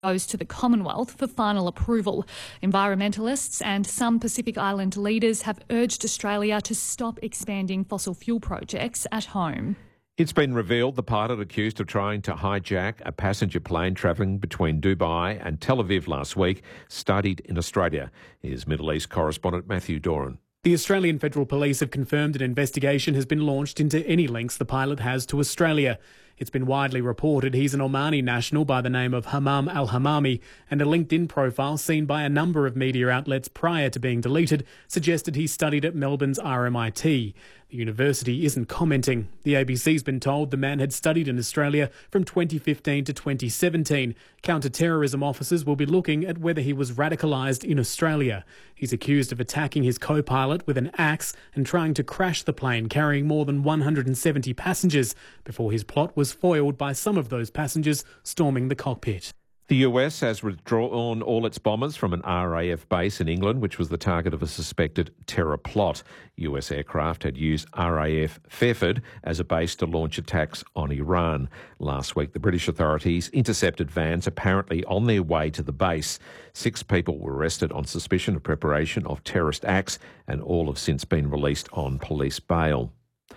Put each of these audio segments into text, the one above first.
goes to the Commonwealth for final approval. Environmentalists and some Pacific Island leaders have urged Australia to stop expanding fossil fuel projects at home. It's been revealed the pilot accused of trying to hijack a passenger plane travelling between Dubai and Tel Aviv last week studied in Australia. Here's Middle East correspondent Matthew Doran. The Australian Federal Police have confirmed an investigation has been launched into any links the pilot has to Australia. It's been widely reported he's an Omani national by the name of Hammam al-Hammami, and a LinkedIn profile seen by a number of media outlets prior to being deleted suggested he studied at Melbourne's RMIT. The university isn't commenting. The ABC's been told the man had studied in Australia from 2015 to 2017. Counter-terrorism officers will be looking at whether he was radicalised in Australia. He's accused of attacking his co-pilot with an axe and trying to crash the plane carrying more than 170 passengers before his plot was foiled by some of those passengers storming the cockpit. The US has withdrawn all its bombers from an RAF base in England, which was the target of a suspected terror plot. US aircraft had used RAF Fairford as a base to launch attacks on Iran. Last week, the British authorities intercepted vans apparently on their way to the base. 6 people were arrested on suspicion of preparation of terrorist acts, and all have since been released on police bail.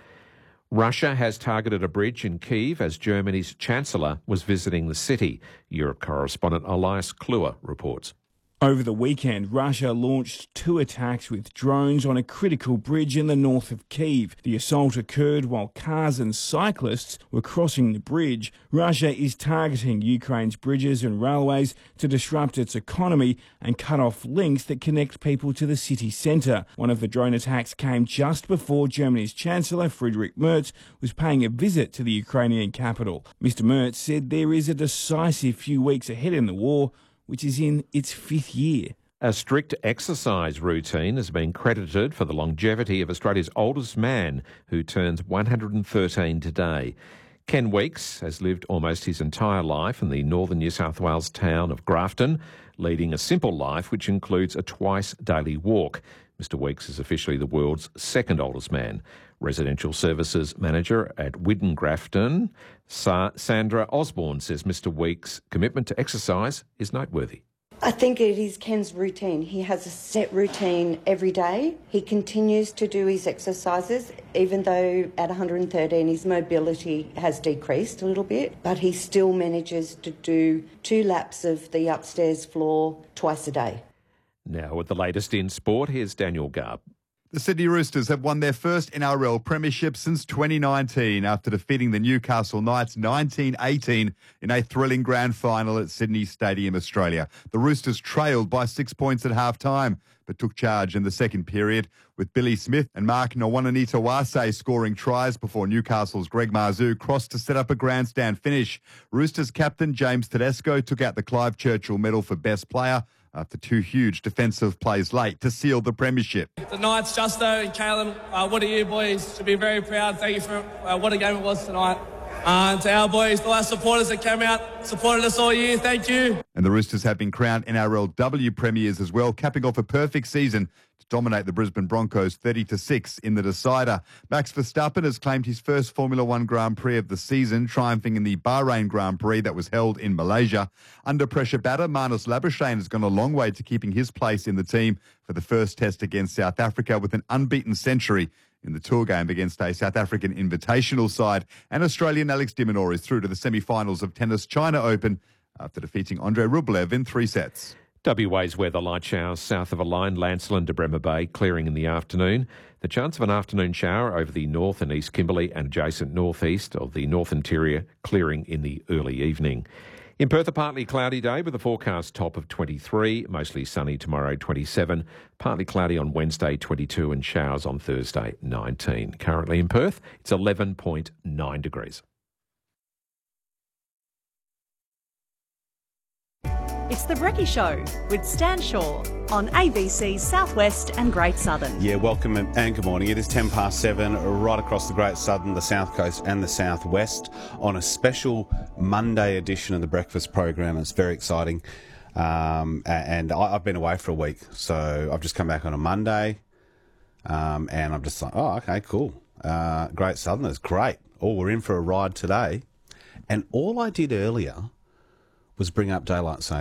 Russia has targeted a bridge in Kyiv as Germany's Chancellor was visiting the city. Europe correspondent Elias Kluwer reports. Over the weekend, Russia launched 2 attacks with drones on a critical bridge in the north of Kyiv. The assault occurred while cars and cyclists were crossing the bridge. Russia is targeting Ukraine's bridges and railways to disrupt its economy and cut off links that connect people to the city centre. One of the drone attacks came just before Germany's Chancellor, Friedrich Merz, was paying a visit to the Ukrainian capital. Mr. Merz said there is a decisive few weeks ahead in the war, which is in its 5th year. A strict exercise routine has been credited for the longevity of Australia's oldest man, who turns 113 today. Ken Weeks has lived almost his entire life in the northern New South Wales town of Grafton, leading a simple life which includes a twice-daily walk. Mr Weeks is officially the world's 2nd oldest man. Residential Services Manager at Widden Grafton, Sandra Osborne, says Mr Weeks' commitment to exercise is noteworthy. I think it is Ken's routine. He has a set routine every day. He continues to do his exercises, even though at 113 his mobility has decreased a little bit, but he still manages to do 2 laps of the upstairs floor twice a day. Now with the latest in sport, here's Daniel Garb. The Sydney Roosters have won their first NRL premiership since 2019 after defeating the Newcastle Knights 19-18 in a thrilling grand final at Sydney Stadium, Australia. The Roosters trailed by 6 points at half-time, but took charge in the second period, with Billy Smith and Mark Nwananitawase scoring tries before Newcastle's Greg Marzhew crossed to set up a grandstand finish. Roosters captain James Tedesco took out the Clive Churchill medal for best player after 2 huge defensive plays late to seal the premiership. The Knights, Justo and Kalen, what are you boys? Should be very proud. Thank you for what a game it was tonight. And to our boys, the last supporters that came out, supported us all year, thank you. And the Roosters have been crowned NRLW premiers as well, capping off a perfect season to dominate the Brisbane Broncos 30-6 in the decider. Max Verstappen has claimed his first Formula One Grand Prix of the season, triumphing in the Bahrain Grand Prix that was held in Malaysia. Under pressure batter Marnus Labuschagne has gone a long way to keeping his place in the team for the first test against South Africa with an unbeaten century in the tour game against a South African invitational side. And Australian Alex de Minaur is through to the semi-finals of Tennis China Open after defeating Andrei Rublev in 3 sets. WA's weather: light showers south of a line, Lancelin to Bremer Bay, clearing in the afternoon. The chance of an afternoon shower over the north and east Kimberley and adjacent northeast of the North Interior, clearing in the early evening. In Perth, a partly cloudy day with a forecast top of 23, mostly sunny tomorrow 27, partly cloudy on Wednesday 22 and showers on Thursday 19. Currently in Perth, it's 11.9 degrees. It's The Brekkie Show with Stan Shaw on ABC Southwest and Great Southern. Yeah, welcome and good morning. It is 7:10 right across the Great Southern, the South Coast and the Southwest on a special Monday edition of the breakfast program. It's very exciting. And I've been away for a week, so I've just come back on a Monday and I'm just like, oh, okay, cool. Great Southerners, great. Oh, we're in for a ride today. And all I did earlier was bring up daylight saving.